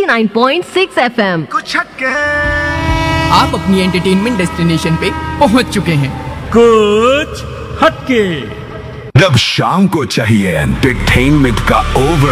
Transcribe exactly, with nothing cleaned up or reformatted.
Nine point six F M. कुछ हटके। आप अपनी एंटरटेनमेंट डेस्टिनेशन पे पहुंच चुके हैं। कुछ हटके। जब शाम को चाहिए एंटरटेनमेंट का ओवर